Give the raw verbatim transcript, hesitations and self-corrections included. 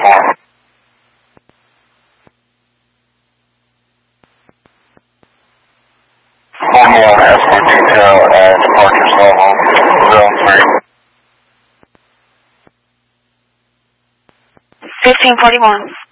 four. Formula escort detail at departure level zone three. fifteen forty-one.